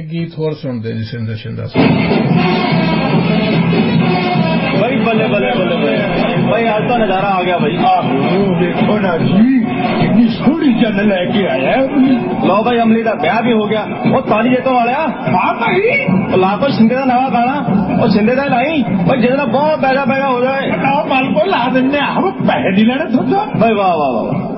एक गीत होर सुनते जी शिंदे शिंदा भाई बल्ले बल्ले बल्ले भाई आज तो नजारा आ गया भाई। देखो ना जी कितनी सोहनी जन लेके आया। लो भाई अमली का ब्याह भी हो गया। वो ताली जेतो वाले हाँ भाई ला को शिंदे का नवा गाना और शिंदे का लाई भाई जितना बहुत पैसा पैसा हो जाए माल को ला देने हम पैसे नहीं लेने तो भाई वाह वाह वाह।